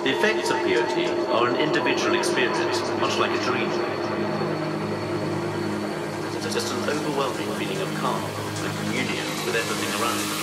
The effects of peyote are an individual experience, much like a dream. It's just an overwhelming feeling of calm and communion with everything around you.